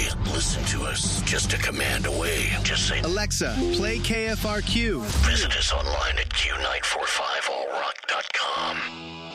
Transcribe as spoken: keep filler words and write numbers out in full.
Hey, listen to us just a command away. Just say, Alexa, play K F R Q. Visit us online at Q nine four five all rock dot com.